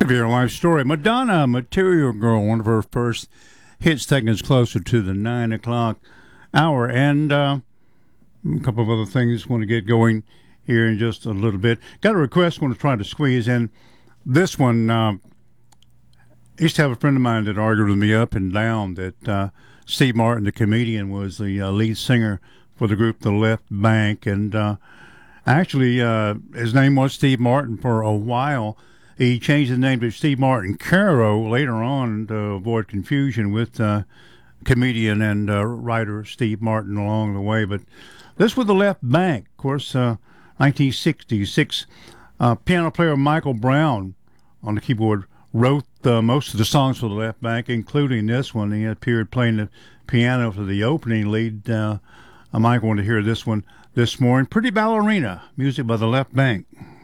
Severe life story. Madonna, Material Girl, one of her first hits, taking us closer to the 9 o'clock hour. And a couple of other things want to get going here in just a little bit. Got a request, want to try to squeeze in this one. Used to have a friend of mine that argued with me up and down that Steve Martin, the comedian, was the lead singer for the group The Left Bank. And actually, his name was Steve Martin for a while. He changed his name to Steve Martin Caro later on to avoid confusion with comedian and writer Steve Martin along the way. But this was The Left Bank, of course, 1966. Piano player Michael Brown on the keyboard wrote most of the songs for The Left Bank, including this one. He appeared playing the piano for the opening lead. Michael wanted to hear this one this morning. Pretty Ballerina, music by The Left Bank.